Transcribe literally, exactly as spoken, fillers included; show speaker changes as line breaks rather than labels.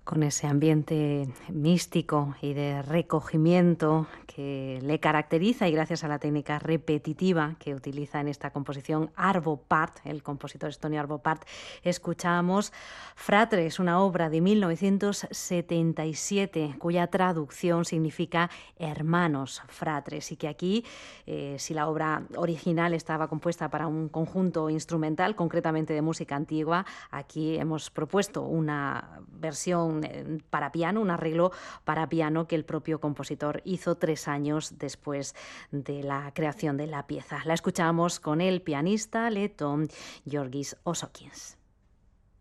Con ese ambiente místico y de recogimiento que le caracteriza y gracias a la técnica repetitiva que utiliza en esta composición Arvo Pärt, el compositor estonio Arvo Pärt, escuchamos Fratres, una obra de mil novecientos setenta y siete cuya traducción significa hermanos fratres y que aquí, eh, si la obra original estaba compuesta para un conjunto instrumental, concretamente de música antigua, aquí hemos propuesto una versión para piano, un arreglo para piano que el propio compositor hizo tres años después de la creación de la pieza. La escuchamos con el pianista letón Georgis Osokins.